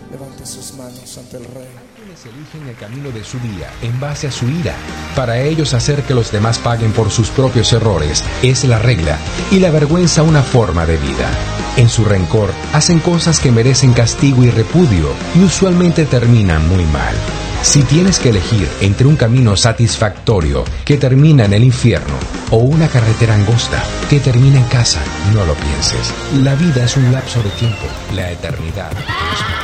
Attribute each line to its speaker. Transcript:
Speaker 1: levante sus manos ante el Rey.
Speaker 2: Quienes eligen el camino de su día en base a su ira. Para ellos, hacer que los demás paguen por sus propios errores es la regla y la vergüenza una forma de vida. En su rencor, hacen cosas que merecen castigo y repudio y usualmente terminan muy mal. Si tienes que elegir entre un camino satisfactorio que termina en el infierno o una carretera angosta que termina en casa, no lo pienses. La vida es un lapso de tiempo, la eternidad